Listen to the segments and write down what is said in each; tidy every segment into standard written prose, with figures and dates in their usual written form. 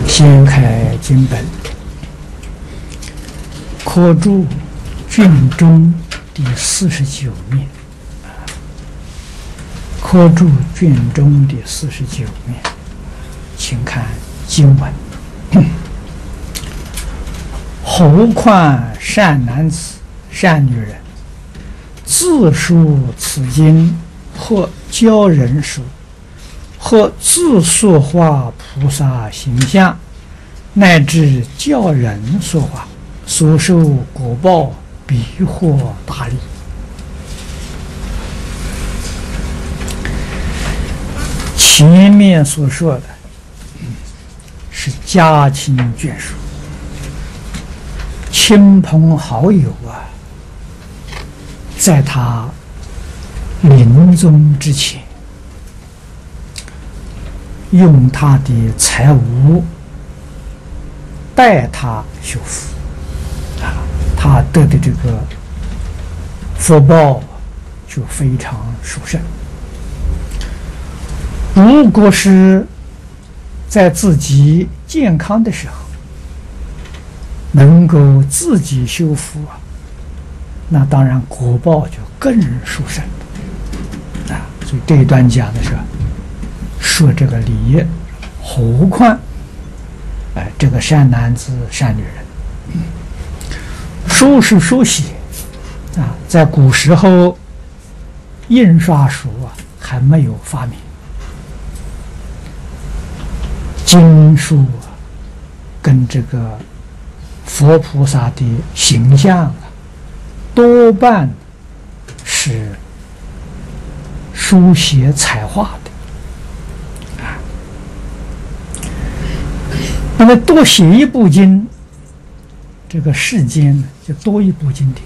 掀开经本，科注卷中第49面。科注卷中第49面，请看经文。侯况善男子、善女人，自述此经，或教人说，或自塑画菩萨形象，乃至教人说话，所受果报必获大利。前面所说的是家亲眷属、亲朋好友啊，在他临终之前，用他的财物代他修福啊，他得的这个福报就非常殊胜。如果是在自己健康的时候，能够自己修福啊，那当然果报就更殊胜啊。所以这一段讲的是说这个理，何况这个善男子、善女人，书是书写啊，在古时候印刷术啊还没有发明。经书啊，跟这个佛菩萨的形象啊，多半是书写彩画的啊。那么多写一部经，这个世间呢就多一部经典，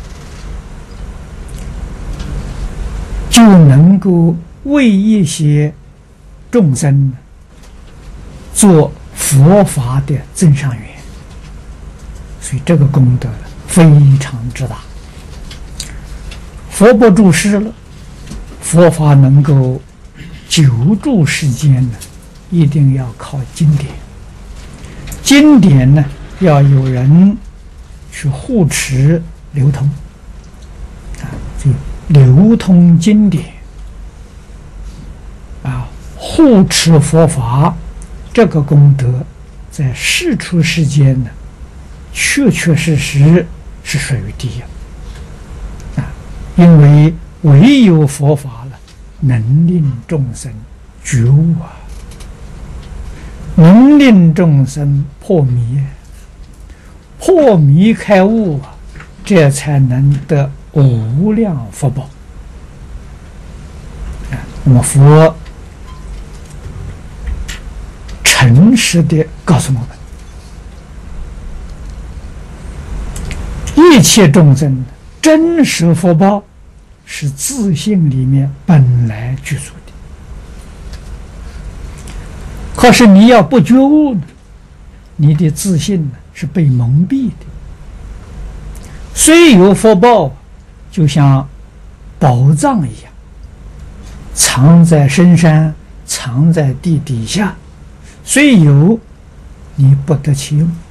就能够为一些众生做佛法的增上缘，所以这个功德非常之大。佛不住世了，佛法能够久住世间呢，一定要靠经典。经典呢，要有人去护持流通啊，就流通经典啊，护持佛法。这个功德在世出世间呢，确确实实是属于第一啊！因为唯有佛法了，能令众生觉悟啊，能令众生破迷，破迷开悟啊，这才能得无量福报啊！那么佛诚实地告诉我们，一切众生真实福报是自性里面本来具足的。可是你要不觉悟呢，你的自信呢是被蒙蔽的。虽有福报，就像宝藏一样，藏在深山，藏在地底下。虽有，你不得其用。